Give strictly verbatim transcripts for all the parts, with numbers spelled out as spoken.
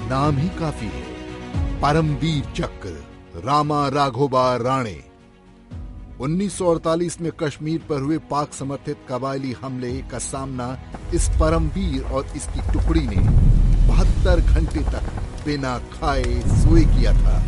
नाम ही काफी है। परमवीर चक्र, रामा राघोबा राणे। उन्नीस सौ अड़तालीस में कश्मीर पर हुए पाक समर्थित कबायली हमले का सामना इस परमवीर और इसकी टुकड़ी ने बहत्तर घंटे तक बिना खाए सोए किया था।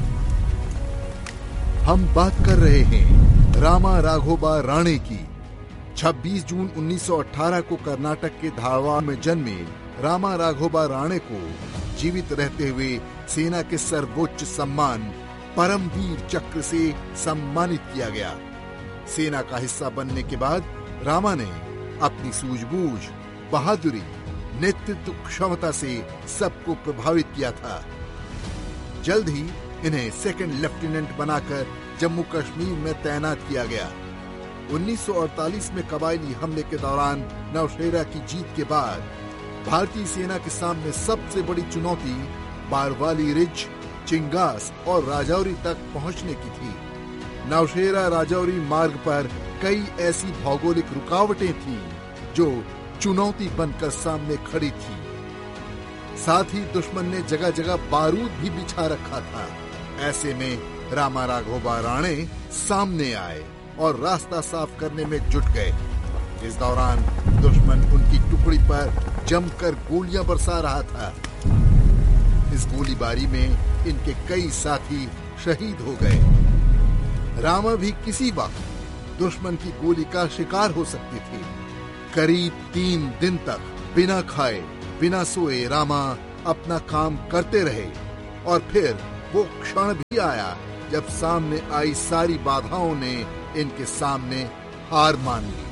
हम बात कर रहे हैं रामा राघोबा राणे की। छब्बीस जून उन्नीस सौ अठारह को कर्नाटक के धारवाड़ में जन्मे रामा राघोबा राणे को जीवित रहते हुए सेना के सर्वोच्च सम्मान परमवीर चक्र से सम्मानित किया गया। सेना का हिस्सा बनने के बाद रामा ने अपनी सूझबूझ, बहादुरी, नेतृत्व क्षमता से सबको प्रभावित किया था। जल्द ही इन्हें सेकंड लेफ्टिनेंट बनाकर जम्मू कश्मीर में तैनात किया गया। उन्नीस सौ अड़तालीस में कबायली हमले के दौरान नौशेरा की जीत के बाद भारतीय सेना के सामने सबसे बड़ी चुनौती बारवाली रिज, चिंगास और राजौरी तक पहुंचने की थी। नौशेरा राजौरी मार्ग पर कई ऐसी भौगोलिक रुकावटें थीं जो चुनौती बनकर सामने खड़ी थी। साथ ही दुश्मन ने जगह जगह बारूद भी बिछा रखा था। ऐसे में रामा राघोबा राणे सामने आए और रास्ता साफ करने में जुट गए। इस दौरान दुश्मन उनकी टुकड़ी पर जमकर गोलियां बरसा रहा था। इस गोलीबारी में इनके कई साथी शहीद हो गए। रामा भी किसी वक्त दुश्मन की गोली का शिकार हो सकते थे। करीब तीन दिन तक बिना खाए, बिना सोए रामा अपना काम करते रहे और फिर वो क्षण भी आया जब सामने आई सारी बाधाओं ने इनके सामने हार मान ली।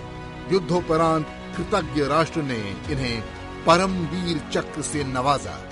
युद्धोपरांत कृतज्ञ राष्ट्र ने इन्हें परमवीर चक्र से नवाजा।